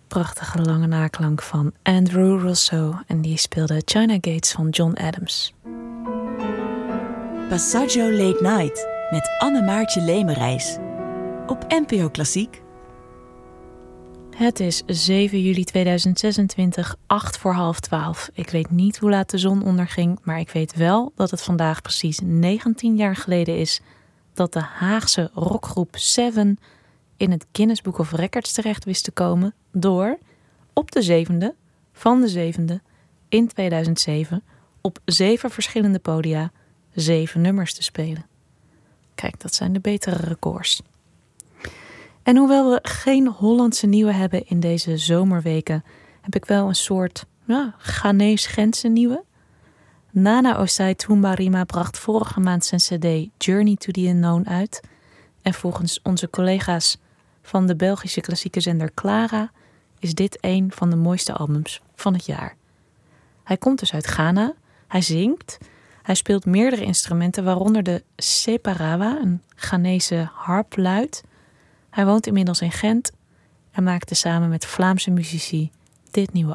Prachtige lange naklank van Andrew Rousseau en die speelde China Gates van John Adams. Passaggio Late Night met Anne-Maartje Lemerijs op NPO Klassiek. Het is 7 juli 2026, 11:08. Ik weet niet hoe laat de zon onderging, maar ik weet wel dat het vandaag precies 19 jaar geleden is dat de Haagse rockgroep Seven in het Guinness Book of Records terecht wist te komen door op de 7e van de 7e in 2007 op 7 verschillende podia 7 nummers te spelen. Kijk, dat zijn de betere records. En hoewel we geen Hollandse nieuwe hebben in deze zomerweken, heb ik wel een soort Ghanese nieuwe. Nana Osei Tumbarima bracht vorige maand zijn cd Journey to the Unknown uit. En volgens onze collega's van de Belgische klassieke zender Clara is dit een van de mooiste albums van het jaar. Hij komt dus uit Ghana, hij zingt, hij speelt meerdere instrumenten, waaronder de separawa, een Ghanese harpluit. Hij woont inmiddels in Gent en maakte samen met Vlaamse muzici dit nieuwe